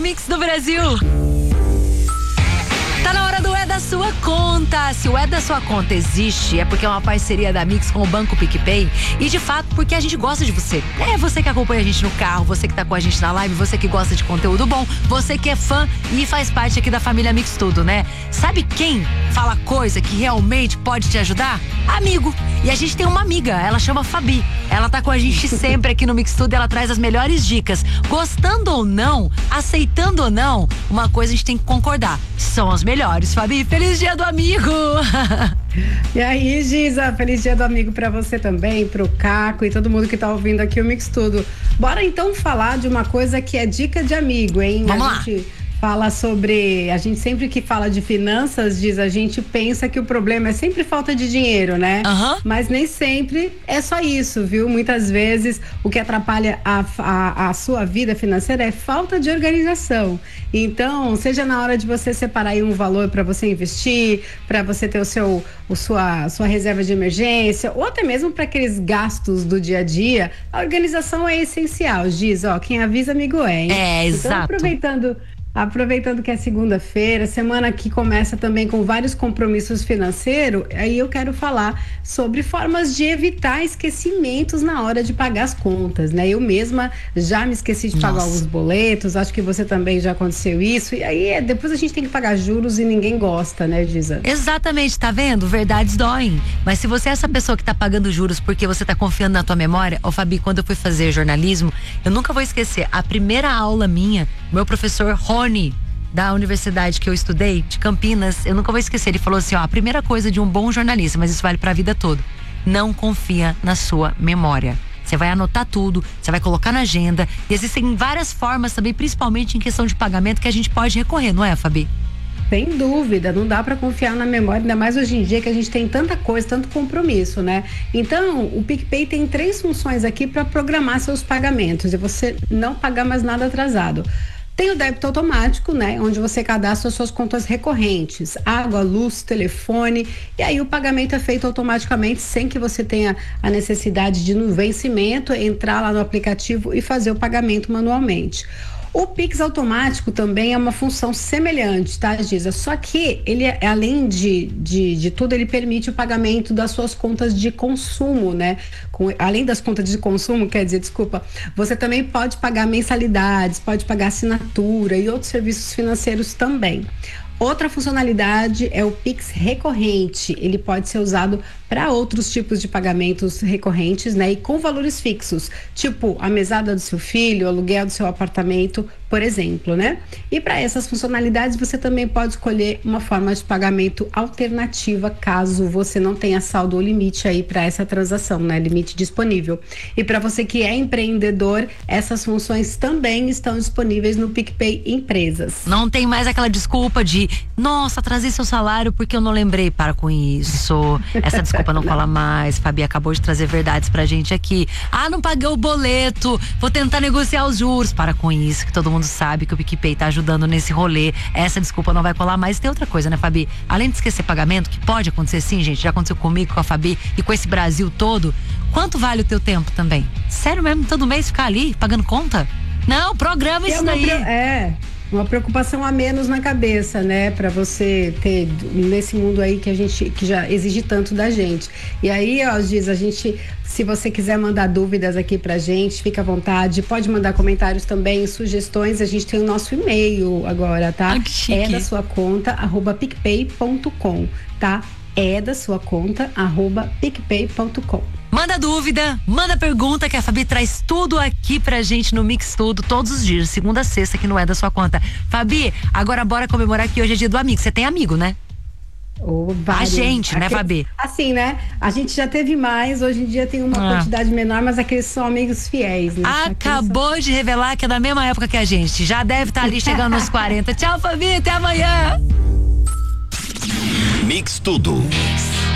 Mix do Brasil. Tá na hora do É da Sua Conta. Se o É da Sua Conta existe, é porque é uma parceria da Mix com o Banco PicPay. E de fato, porque a gente gosta de você. É você que acompanha a gente no carro, você que tá com a gente na live, você que gosta de conteúdo bom, você que é fã e faz parte aqui da família Mix Tudo, né? Sabe quem fala coisa que realmente pode te ajudar? Amigo. E a gente tem uma amiga, ela chama Fabi. Ela tá com a gente sempre aqui no Mix Tudo e ela traz as melhores dicas. Gostando ou não, aceitando ou não, uma coisa a gente tem que concordar. São as melhores, Fabi. Feliz Dia do Amigo! E aí, Giza, feliz Dia do Amigo pra você também, pro Caco e todo mundo que tá ouvindo aqui o Mix Tudo. Bora então falar de uma coisa que é dica de amigo, hein? Vamos lá. Fala sobre, a gente sempre que fala de finanças, diz, a gente pensa que o problema é sempre falta de dinheiro, né? Mas nem sempre é só isso, viu? Muitas vezes o que atrapalha a sua vida financeira é falta de organização. Então, seja na hora de você separar aí um valor para você investir, para você ter sua reserva de emergência, ou até mesmo para aqueles gastos do dia a dia, a organização é essencial. Diz, ó, quem avisa, amigo é, hein? É, exato. Então, aproveitando que é segunda-feira, semana que começa também com vários compromissos financeiros, aí eu quero falar sobre formas de evitar esquecimentos na hora de pagar as contas, né? Eu mesma já me esqueci de pagar alguns boletos, acho que você também já aconteceu isso, e aí depois a gente tem que pagar juros e ninguém gosta, né, Giza? Exatamente, tá vendo? Verdades doem. Mas se você é essa pessoa que tá pagando juros porque você tá confiando na tua memória, ô Fabi, quando eu fui fazer jornalismo, eu nunca vou esquecer, a primeira aula minha, meu professor Rony, da universidade que eu estudei, de Campinas, eu nunca vou esquecer, ele falou assim, ó, a primeira coisa de um bom jornalista, mas isso vale pra vida toda, não confia na sua memória. Você vai anotar tudo, você vai colocar na agenda, e existem várias formas também, principalmente em questão de pagamento, que a gente pode recorrer, não é, Fabi? Sem dúvida, não dá para confiar na memória, ainda mais hoje em dia que a gente tem tanta coisa, tanto compromisso, né? Então, o PicPay tem 3 funções aqui para programar seus pagamentos e você não pagar mais nada atrasado. Tem o débito automático, né? Onde você cadastra as suas contas recorrentes, água, luz, telefone, e aí o pagamento é feito automaticamente sem que você tenha a necessidade de, no vencimento, entrar lá no aplicativo e fazer o pagamento manualmente. O Pix automático também é uma função semelhante, tá, Giza? Só que ele, além de tudo, ele permite o pagamento das suas contas de consumo, né? Além das contas de consumo, quer dizer, desculpa, você também pode pagar mensalidades, pode pagar assinatura e outros serviços financeiros também. Outra funcionalidade é o Pix recorrente. Ele pode ser usado para outros tipos de pagamentos recorrentes, né? E com valores fixos, tipo a mesada do seu filho, o aluguel do seu apartamento, por exemplo, né? E para essas funcionalidades você também pode escolher uma forma de pagamento alternativa, caso você não tenha saldo ou limite aí para essa transação, né? Limite disponível. E para você que é empreendedor, essas funções também estão disponíveis no PicPay Empresas. Não tem mais aquela desculpa de, nossa, atrasei seu salário porque eu não lembrei. Para com isso. Essa desculpa não fala mais. Fabi acabou de trazer verdades pra gente aqui. Ah, não paguei o boleto, vou tentar negociar os juros. Para com isso, que todo mundo sabe que o PicPay tá ajudando nesse rolê. Essa desculpa não vai colar mais. Tem outra coisa, né, Fabi? Além de esquecer pagamento, que pode acontecer sim, gente, já aconteceu comigo, com a Fabi e com esse Brasil todo. Quanto vale o teu tempo também? Sério mesmo, todo mês ficar ali pagando conta? Não, programa isso daí. Uma preocupação a menos na cabeça, né? Para você ter nesse mundo aí que já exige tanto da gente. E aí, ó, Giz, se você quiser mandar dúvidas aqui pra gente, fica à vontade. Pode mandar comentários também, sugestões. A gente tem o nosso e-mail agora, tá? Ah, que chique. É da sua conta, @picpay.com, tá? É da sua conta, @picpay.com. Manda dúvida, manda pergunta, que a Fabi traz tudo aqui pra gente no Mix Tudo, todos os dias, segunda a sexta, que não é da sua conta. Fabi, agora bora comemorar que hoje é dia do amigo. Você tem amigo, né? A gente, né, Fabi? Assim, né? A gente já teve mais, hoje em dia tem uma quantidade menor, mas aqueles são amigos fiéis, né? Acabou de revelar que é da mesma época que a gente. Já deve estar ali chegando nos 40. Tchau, Fabi, até amanhã. Mix Tudo.